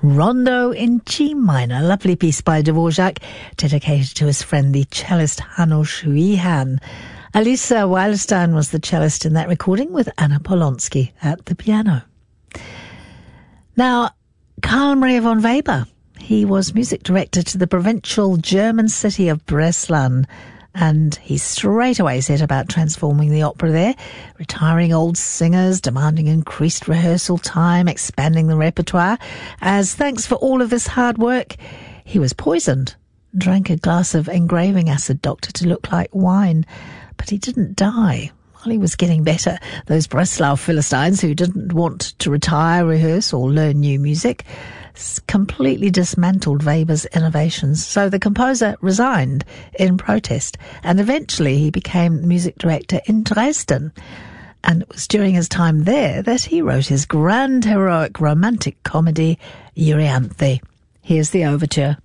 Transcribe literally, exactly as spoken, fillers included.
Rondo in G minor, lovely piece by Dvorak, dedicated to his friend the cellist Hanno Schuihan. Alisa Weilstein was the cellist in that recording, with Anna Polonsky at the piano. Now, Karl Maria von Weber, he was music director to the provincial German city of Breslau, and he straight away set about transforming the opera there, retiring old singers, demanding increased rehearsal time, expanding the repertoire. As thanks for all of this hard work, he was poisoned, drank a glass of engraving acid doctored to look like wine, but he didn't die. While he was getting better, those Breslau Philistines who didn't want to retire, rehearse or learn new music completely dismantled Weber's innovations. So the composer resigned in protest, and eventually he became music director in Dresden. And it was during his time there that he wrote his grand heroic romantic comedy, Euryanthe. Here's the overture.